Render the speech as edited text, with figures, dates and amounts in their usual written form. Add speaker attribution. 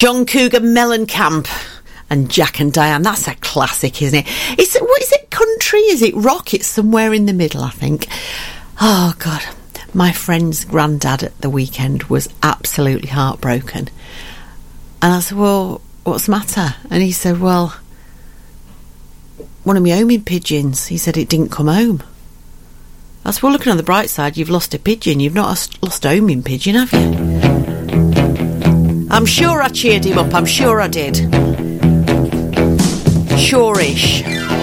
Speaker 1: John Cougar Mellencamp and Jack and Diane. That's a classic, isn't it? What is it, country? Is it rock? It's somewhere in the middle, I think. Oh, God. My friend's granddad at the weekend was absolutely heartbroken. And I said, well, what's the matter? And he said, well, one of my homing pigeons, he said it didn't come home. I said, well, looking on the bright side, you've lost a pigeon. You've not lost a homing pigeon, have you? I'm sure I cheered him up. I'm sure I did. Sure-ish.